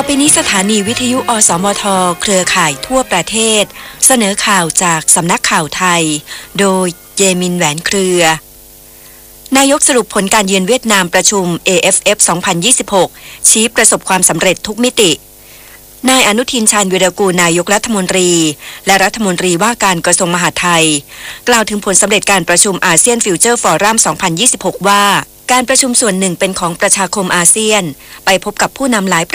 ไปนี้สถานีวิทยุอสมทเครือข่ายทั่วประเทศเสนอข่าวจากสำนักข่าวไทยโดยเยมินแหวนเครือนายกสรุปผลการเยือนเวียดนามประชุม AFF 2026 ชี้ประสบความสำเร็จทุกมิตินายอนุทินชาญวีรกูลนายกรัฐมนตรีและรัฐมนตรีว่าการกระทรวงมหาดไทยกล่าวถึงผลสำเร็จการประชุมอาเซียนฟิวเจอร์ฟอรัม 2026 ว่าการประชุมส่วนหนึ่งเป็นของประชาคมอาเซียนไปพบกับผู้นำหลาย